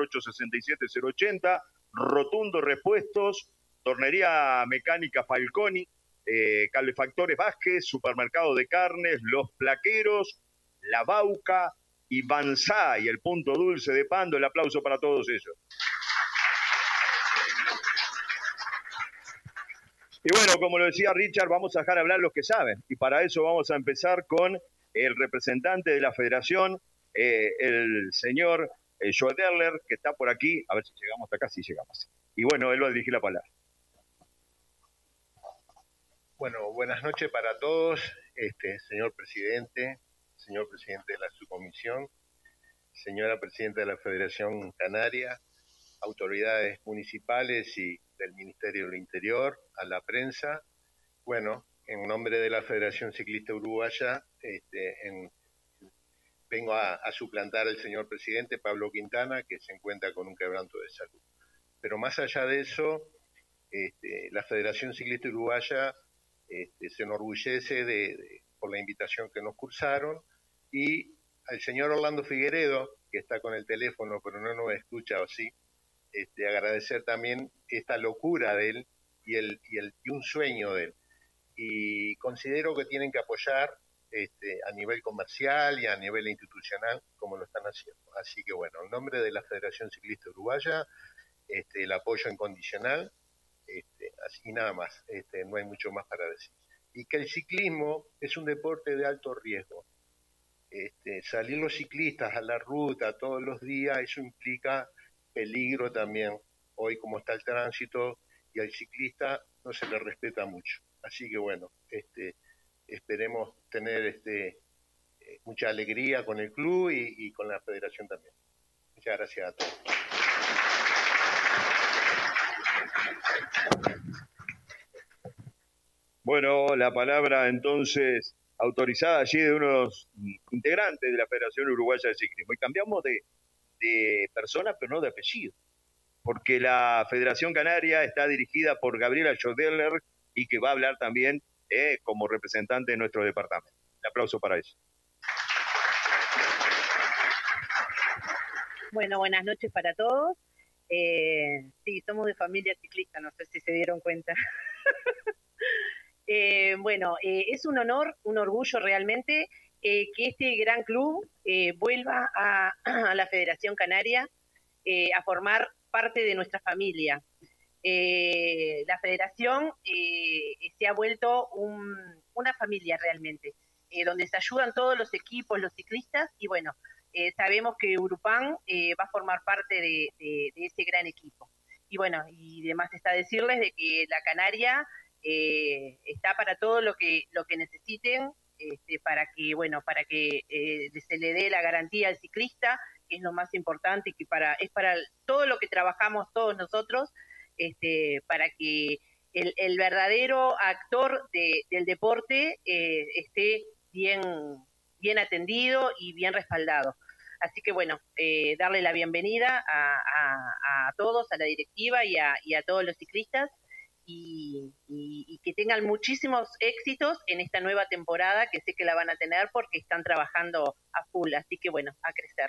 4867-080, Rotundo Repuestos, Tornería Mecánica Falconi, Calefactores Vázquez, Supermercado de Carnes, Los Plaqueros, La Bauca y Banzai, el punto dulce de Pando. El aplauso para todos ellos. Y bueno, como lo decía Richard, vamos a dejar hablar los que saben. Y para eso vamos a empezar con el representante de la federación, el señor Joe Derler, que está por aquí. A ver si llegamos hasta acá, si llegamos. Y bueno, él va a dirigir la palabra. Bueno, buenas noches para todos, señor presidente de la subcomisión, señora presidenta de la Federación Canaria, autoridades municipales y del Ministerio del Interior, a la prensa. Bueno, en nombre de la Federación Ciclista Uruguaya, vengo a suplantar al señor presidente Pablo Quintana, que se encuentra con un quebranto de salud. Pero más allá de eso, la Federación Ciclista Uruguaya se enorgullece por la invitación que nos cursaron, y al señor Orlando Figueredo, que está con el teléfono pero no nos escucha o sí, agradecer también esta locura de él y un sueño de él. Y considero que tienen que apoyar a nivel comercial y a nivel institucional como lo están haciendo. Así que bueno, en nombre de la Federación Ciclista Uruguaya, el apoyo incondicional, así nada más, no hay mucho más para decir. Y que el ciclismo es un deporte de alto riesgo. Salir los ciclistas a la ruta todos los días, eso implica peligro también. Hoy como está el tránsito, y al ciclista no se le respeta mucho. Así que bueno, esperemos tener mucha alegría con el club y con la federación también. Muchas gracias a todos. Bueno, la palabra entonces autorizada allí de unos integrantes de la Federación Uruguaya de Ciclismo. Y cambiamos de persona, pero no de apellido, porque la Federación Canaria está dirigida por Gabriela Schodeller, y que va a hablar también como representante de nuestro departamento. Un aplauso para eso. Bueno, buenas noches para todos. Sí, somos de familia ciclista, no sé si se dieron cuenta. Es un honor, un orgullo realmente que este gran club vuelva a la Federación Canaria a formar parte de nuestra familia. La Federación se ha vuelto una familia realmente, donde se ayudan todos los equipos, los ciclistas, y bueno, sabemos que Urupan va a formar parte de ese gran equipo. Y bueno, y demás está decirles de que la Canaria está para todo lo que necesiten, para que se le dé la garantía al ciclista, que es lo más importante, y que es para todo lo que trabajamos todos nosotros, para que el verdadero actor del deporte esté bien atendido y bien respaldado. Así que bueno, darle la bienvenida a todos, a la directiva y a todos los ciclistas, y que tengan muchísimos éxitos en esta nueva temporada, que sé que la van a tener porque están trabajando a full. Así que bueno, a crecer.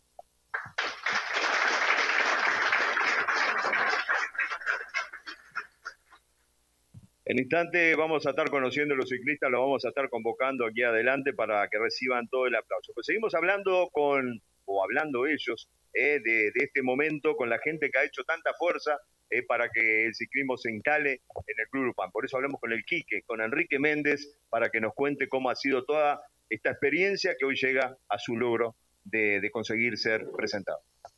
En instante vamos a estar conociendo a los ciclistas, los vamos a estar convocando aquí adelante para que reciban todo el aplauso. Pues seguimos hablando hablando ellos de este momento con la gente que ha hecho tanta fuerza para que el ciclismo se instale en el Club Urupan. Por eso hablamos con el Quique, con Enrique Méndez, para que nos cuente cómo ha sido toda esta experiencia que hoy llega a su logro de conseguir ser presentado.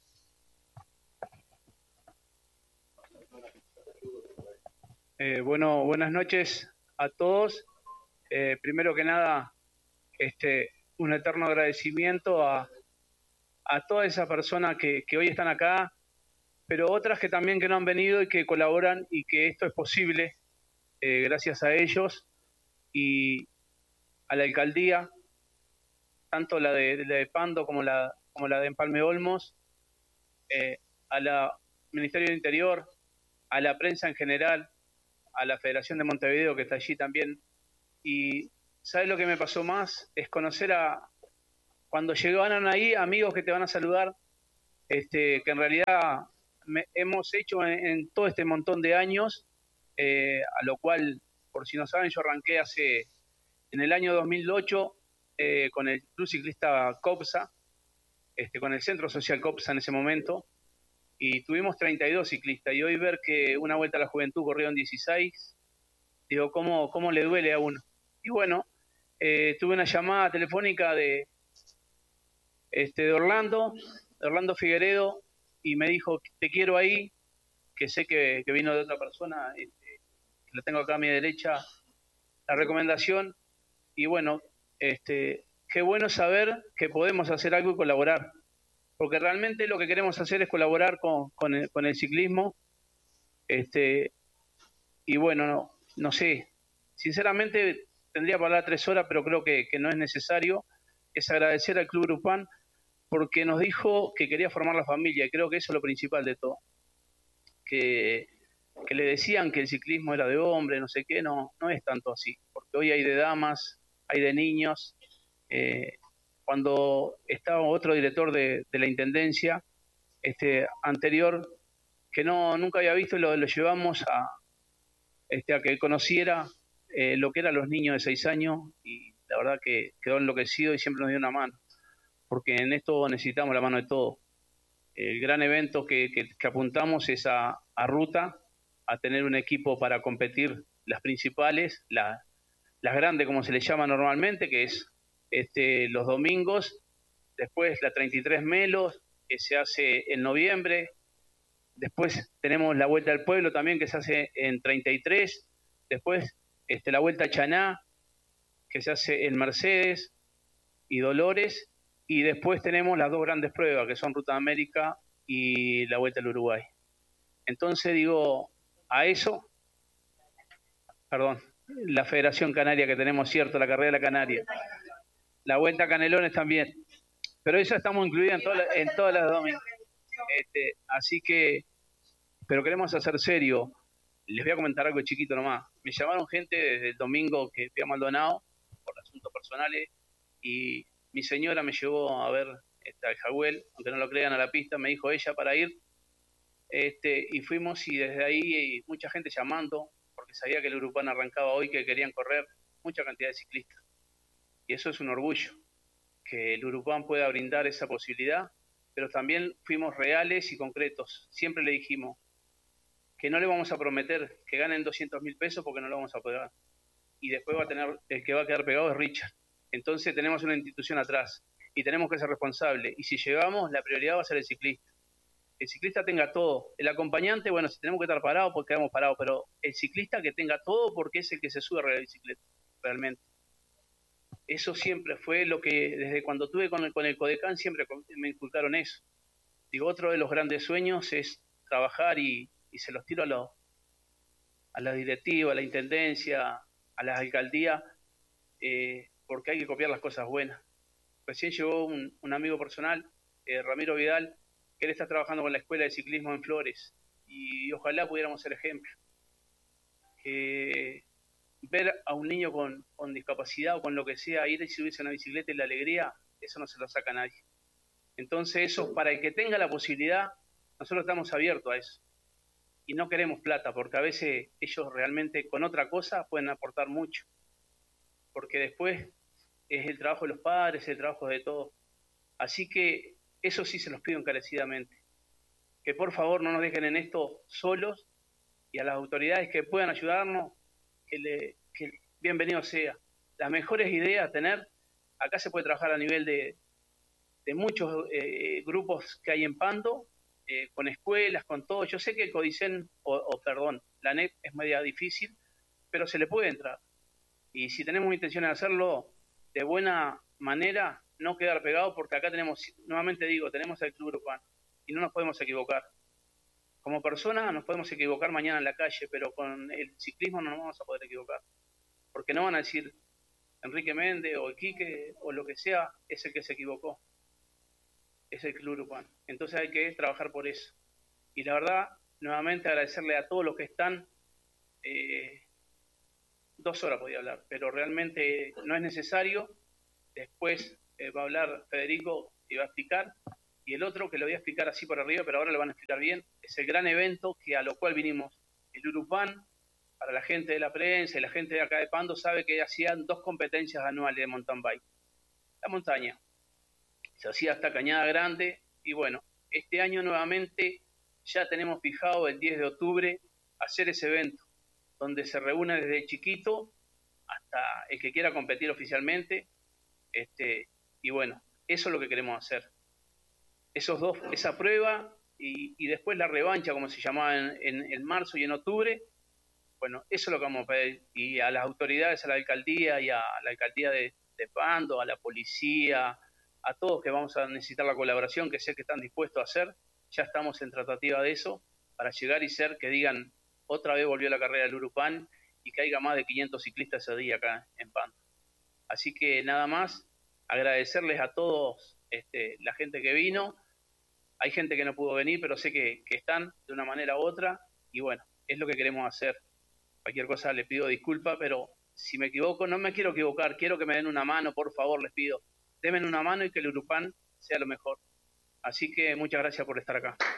Buenas noches a todos. Primero que nada, un eterno agradecimiento a todas esas personas que hoy están acá, pero otras que también que no han venido y que colaboran, y que esto es posible gracias a ellos, y a la alcaldía, tanto la de Pando como la de Empalme Olmos, al Ministerio del Interior, a la prensa en general, a la Federación de Montevideo, que está allí también. Y ¿sabes lo que me pasó más? Es conocer cuando llegaron ahí, amigos que te van a saludar, que en realidad hemos hecho en todo este montón de años, a lo cual, por si no saben, yo arranqué en el año 2008 con el Club Ciclista COPSA, con el Centro Social COPSA en ese momento, y tuvimos 32 ciclistas, y hoy ver que una Vuelta a la Juventud corrió en 16, digo, ¿cómo le duele a uno? Y bueno, tuve una llamada telefónica de Orlando Figueredo, y me dijo, te quiero ahí, que sé que vino de otra persona, que la tengo acá a mi derecha, la recomendación, y bueno, qué bueno saber que podemos hacer algo y colaborar, porque realmente lo que queremos hacer es colaborar con el ciclismo, y bueno, no sé, sinceramente tendría para hablar 3 horas, pero creo que no es necesario. Es agradecer al Club Grupán porque nos dijo que quería formar la familia, y creo que eso es lo principal de todo. Que le decían que el ciclismo era de hombre, no sé qué, no es tanto así, porque hoy hay de damas, hay de niños. Cuando estaba otro director de la Intendencia anterior, que nunca había visto, lo llevamos a que conociera lo que eran los niños de 6 años, y la verdad que quedó enloquecido y siempre nos dio una mano, porque en esto necesitamos la mano de todos. El gran evento que apuntamos es a Ruta, a tener un equipo para competir las principales, las grandes como se les llama normalmente, que es los domingos, después la 33 Melos, que se hace en noviembre, después tenemos la Vuelta al Pueblo también, que se hace en 33, después la Vuelta a Chaná, que se hace en Mercedes y Dolores, y después tenemos las 2 grandes pruebas, que son Ruta de América y la Vuelta al Uruguay. Entonces digo, a eso, perdón, la Federación Canaria que tenemos, cierto, la carrera de la Canaria, la Vuelta a Canelones también, pero esa estamos incluidas en todas las domingos. Así que, pero queremos hacer serio. Les voy a comentar algo chiquito nomás. Me llamaron gente desde el domingo que fui a Maldonado por asuntos personales, y mi señora me llevó a ver el Jagüel, aunque no lo crean, a la pista, me dijo ella para ir, y fuimos, y desde ahí mucha gente llamando, porque sabía que el Urupán arrancaba hoy, que querían correr, mucha cantidad de ciclistas. Y eso es un orgullo, que el Urupán pueda brindar esa posibilidad, pero también fuimos reales y concretos. Siempre le dijimos que no le vamos a prometer que ganen 200.000 pesos porque no lo vamos a pagar. Y después el que va a quedar pegado es Richard. Entonces tenemos una institución atrás y tenemos que ser responsables. Y si llegamos, la prioridad va a ser el ciclista. El ciclista tenga todo. El acompañante, bueno, si tenemos que estar parados, pues quedamos parados, pero el ciclista que tenga todo, porque es el que se sube a la bicicleta, realmente. Eso siempre fue lo que, desde cuando estuve con el Codecán, siempre me inculcaron eso. Digo, otro de los grandes sueños es trabajar, y se los tiro a la directiva, a la intendencia, a las alcaldías, porque hay que copiar las cosas buenas. Recién llegó un amigo personal, Ramiro Vidal, que él está trabajando con la Escuela de Ciclismo en Flores, y ojalá pudiéramos ser ejemplo. Ver a un niño con discapacidad o con lo que sea, ir y subirse a una bicicleta y la alegría, eso no se lo saca a nadie. Entonces eso, para el que tenga la posibilidad, nosotros estamos abiertos a eso. Y no queremos plata, porque a veces ellos realmente con otra cosa pueden aportar mucho. Porque después es el trabajo de los padres, es el trabajo de todos. Así que eso sí se los pido encarecidamente. Que por favor no nos dejen en esto solos, y a las autoridades que puedan ayudarnos, que bienvenido sea. Las mejores ideas a tener, acá se puede trabajar a nivel de muchos grupos que hay en Pando, con escuelas, con todo. Yo sé que el Codicen, perdón, la NEP es media difícil, pero se le puede entrar. Y si tenemos intención de hacerlo de buena manera, no quedar pegado, porque acá tenemos, nuevamente digo, tenemos el Club Grupán y no nos podemos equivocar. Como persona nos podemos equivocar mañana en la calle, pero con el ciclismo no nos vamos a poder equivocar. Porque no van a decir Enrique Méndez o Quique o lo que sea, es el que se equivocó. Es el Club Grupán. Entonces hay que trabajar por eso. Y la verdad, nuevamente agradecerle a todos los que están. 2 horas podía hablar, pero realmente no es necesario. Después va a hablar Federico y va a explicar. Y el otro, que lo voy a explicar así por arriba, pero ahora lo van a explicar bien, es el gran evento a lo cual vinimos. El Urupán, para la gente de la prensa y la gente de acá de Pando, sabe que hacían 2 competencias anuales de mountain bike. La montaña. Se hacía hasta Cañada Grande y bueno, este año nuevamente ya tenemos fijado el 10 de octubre hacer ese evento, donde se reúne desde el chiquito hasta el que quiera competir oficialmente. Y bueno, eso es lo que queremos hacer. Esos dos, esa prueba y después la revancha, como se llamaba en marzo y en octubre. Bueno, eso es lo que vamos a pedir. Y a las autoridades, a la alcaldía y a la alcaldía de Pando, a la policía, a todos que vamos a necesitar la colaboración, que sé que están dispuestos a hacer. Ya estamos en tratativa de eso, para llegar y ser que digan, otra vez volvió la carrera del Urupán y que haya más de 500 ciclistas ese día acá en Pando. Así que nada más, agradecerles a todos la gente que vino. Hay gente que no pudo venir, pero sé que están de una manera u otra y bueno, es lo que queremos hacer. Cualquier cosa les pido disculpas, pero si me equivoco, no me quiero equivocar, quiero que me den una mano, por favor, les pido. Denme una mano y que el Urupán sea lo mejor. Así que muchas gracias por estar acá.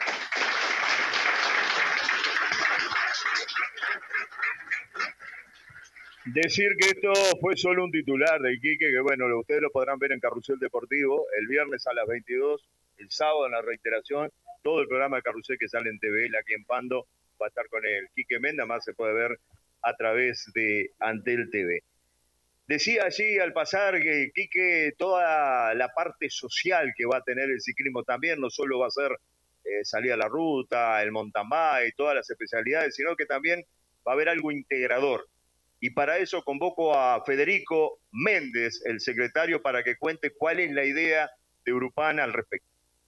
Decir que esto fue solo un titular de Quique, que bueno, ustedes lo podrán ver en Carrusel Deportivo el viernes a las 22, el sábado en la reiteración, todo el programa de Carrusel que sale en TV, aquí en Pando, va a estar con el Quique Menda, más se puede ver a través de Antel TV. Decía allí al pasar que Quique, toda la parte social que va a tener el ciclismo también, no solo va a ser salir a la ruta, el mountain bike, todas las especialidades, sino que también va a haber algo integrador. Y para eso convoco a Federico Méndez, el secretario, para que cuente cuál es la idea de Urupán al respecto.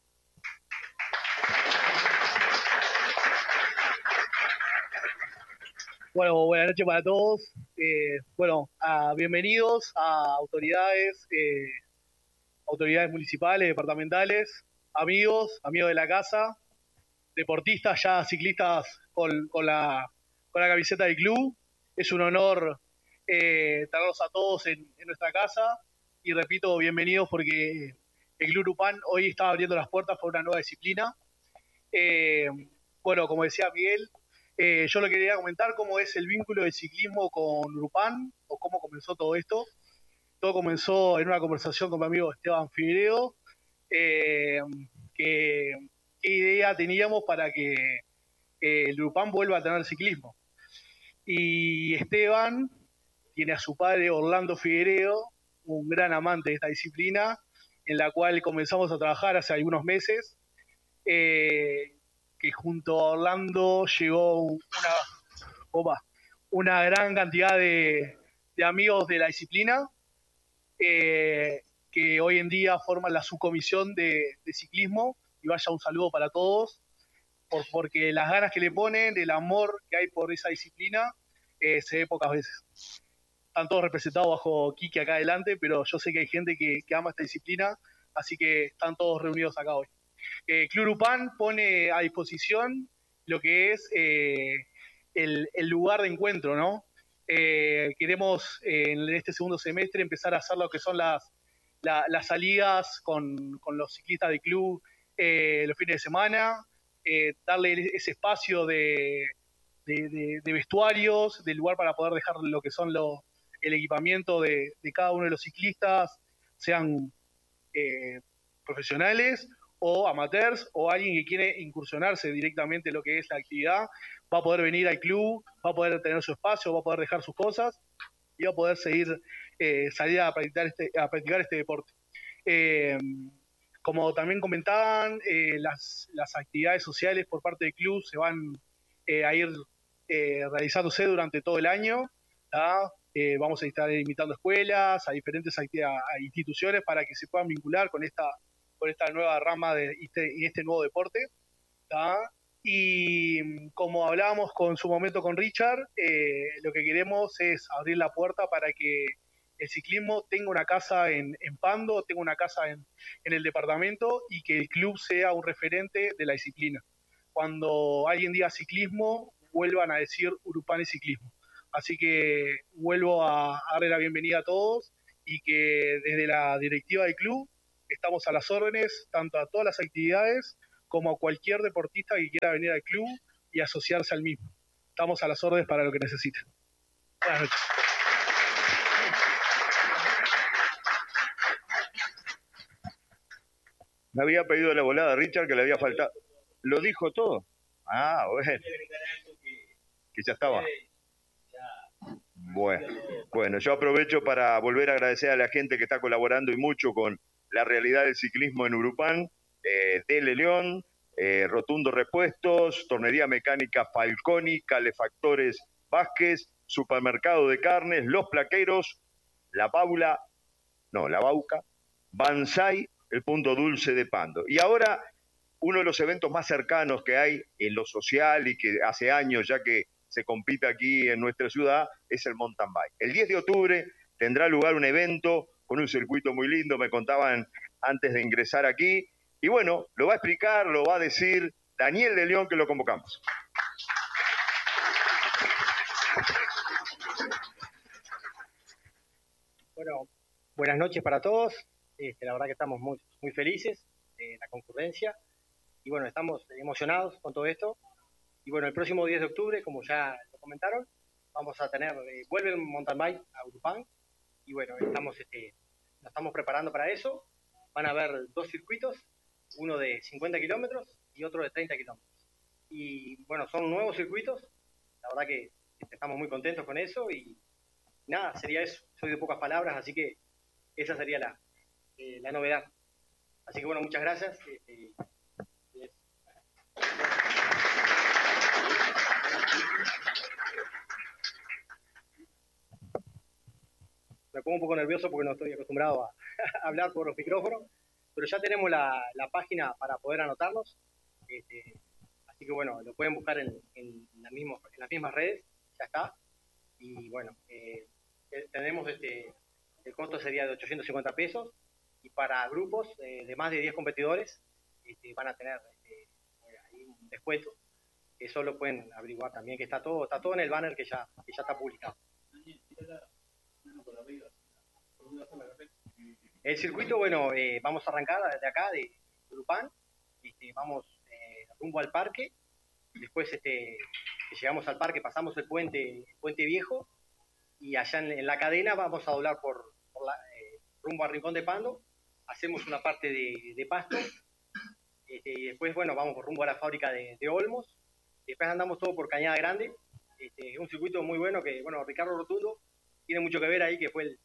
Bueno, buenas noches para todos. Bienvenidos a autoridades, autoridades municipales, departamentales, amigos de la casa, deportistas ya ciclistas con la camiseta del club. Es un honor tenerlos a todos en nuestra casa y repito, bienvenidos porque el Club Urupán hoy está abriendo las puertas para una nueva disciplina. Como decía Miguel, yo le quería comentar cómo es el vínculo del ciclismo con Urupán o cómo comenzó todo esto. Todo comenzó en una conversación con mi amigo Esteban Figueiredo, qué idea teníamos para que el Urupán vuelva a tener ciclismo. Y Esteban tiene a su padre Orlando Figueiredo, un gran amante de esta disciplina, en la cual comenzamos a trabajar hace algunos meses, que junto a Orlando llegó una gran cantidad de amigos de la disciplina, que hoy en día forman la subcomisión de ciclismo, y vaya un saludo para todos, porque las ganas que le ponen, el amor que hay por esa disciplina, se ve pocas veces. Están todos representados bajo Quique acá adelante, pero yo sé que hay gente que ama esta disciplina, así que están todos reunidos acá hoy. Club Urupán pone a disposición lo que es el lugar de encuentro, ¿no? Queremos en este segundo semestre empezar a hacer lo que son las salidas con los ciclistas del club los fines de semana, darle ese espacio de vestuarios, de lugar para poder dejar lo que son el equipamiento de cada uno de los ciclistas, sean profesionales o amateurs o alguien que quiere incursionarse directamente en lo que es la actividad, va a poder venir al club, va a poder tener su espacio, va a poder dejar sus cosas y va a poder salir a practicar este deporte. Como también comentaban, las actividades sociales por parte del club se van a ir realizándose durante todo el año. Vamos a estar invitando escuelas, a diferentes a instituciones para que se puedan vincular con esta nueva rama y este nuevo deporte. Y como hablábamos en su momento con Richard, lo que queremos es abrir la puerta para que el ciclismo tenga una casa en Pando, tenga una casa en el departamento y que el club sea un referente de la disciplina. Cuando alguien diga ciclismo, vuelvan a decir Urupán y ciclismo. Así que vuelvo a darle la bienvenida a todos y que desde la directiva del club estamos a las órdenes, tanto a todas las actividades como a cualquier deportista que quiera venir al club y asociarse al mismo. Estamos a las órdenes para lo que necesiten. Buenas noches. Me había pedido la volada Richard, que le había faltado. ¿Lo dijo todo? Ah, bueno. Que ya estaba. Bueno, yo aprovecho para volver a agradecer a la gente que está colaborando y mucho con la realidad del ciclismo en Urupán, Tele León, Rotundo Repuestos, Tornería Mecánica Falconi, Calefactores Vázquez, Supermercado de Carnes, Los Plaqueros, La Bauca, Banzai, el Punto Dulce de Pando. Y ahora, uno de los eventos más cercanos que hay en lo social y que hace años ya que se compite aquí en nuestra ciudad, es el mountain bike. El 10 de octubre tendrá lugar un evento con un circuito muy lindo, me contaban antes de ingresar aquí. Y bueno, lo va a explicar, lo va a decir Daniel de León, que lo convocamos. Bueno, buenas noches para todos. La verdad que estamos muy felices de la concurrencia. Y bueno, estamos emocionados con todo esto. Y bueno, el próximo 10 de octubre, como ya lo comentaron, vamos a tener, vuelve el mountain bike a Urupán. Y bueno, nos estamos preparando para eso. Van a haber 2 circuitos, uno de 50 kilómetros y otro de 30 kilómetros. Y bueno, son nuevos circuitos. La verdad que estamos muy contentos con eso. Y nada, sería eso. Soy de pocas palabras, así que esa sería la novedad. Así que bueno, muchas gracias. Me pongo un poco nervioso porque no estoy acostumbrado a hablar por los micrófonos, pero ya tenemos la página para poder anotarnos. Así que bueno, lo pueden buscar en las mismas redes, ya está. Y bueno, tenemos el costo sería de 850 pesos, y para grupos de más de 10 competidores van a tener ahí un descuento. Eso lo pueden averiguar también, que está todo en el banner que ya está publicado. El circuito, bueno, vamos a arrancar desde acá, de Urupán, vamos rumbo al parque. Después que llegamos al parque, pasamos el puente viejo, y allá en la cadena vamos a doblar rumbo al Rincón de Pando. Hacemos una parte de pasto, y después, bueno, vamos rumbo a la fábrica de Olmos. Después andamos todo por Cañada Grande. Es un circuito muy bueno que, bueno, Ricardo Rotundo tiene mucho que ver ahí, que fue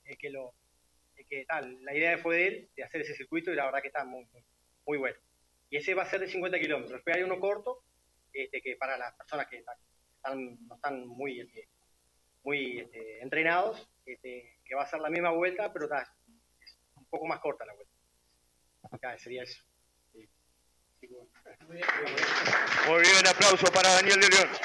la idea fue de él, de hacer ese circuito, y la verdad que está muy, muy bueno. Y ese va a ser de 50 kilómetros. Después hay uno corto, que para las personas que no están muy entrenados, que va a ser la misma vuelta, pero es un poco más corta la vuelta. Acá sería eso. Muy bien, aplauso para Daniel de León.